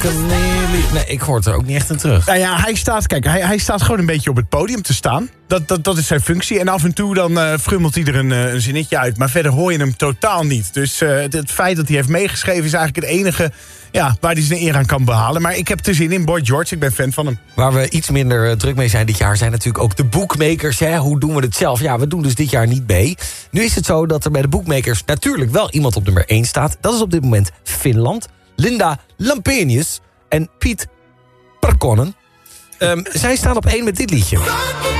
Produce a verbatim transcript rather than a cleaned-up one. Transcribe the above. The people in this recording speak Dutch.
Nee, ik hoor het er ook niet echt in terug. Nou ja, hij staat, kijk, hij, hij staat gewoon een beetje op het podium te staan. Dat, dat, dat is zijn functie. En af en toe dan uh, frummelt hij er een, uh, een zinnetje uit. Maar verder hoor je hem totaal niet. Dus uh, het, het feit dat hij heeft meegeschreven is eigenlijk het enige ja, waar hij zijn eer aan kan behalen. Maar ik heb er zin in. Boy George, ik ben fan van hem. Waar we iets minder uh, druk mee zijn dit jaar zijn natuurlijk ook de boekmakers. Hè? Hoe doen we het zelf? Ja, we doen dus dit jaar niet mee. Nu is het zo dat er bij de boekmakers natuurlijk wel iemand op nummer één staat. Dat is op dit moment Finland. Linda Lampenius en Piet Parkkonen. Um, zij staan op één met dit liedje.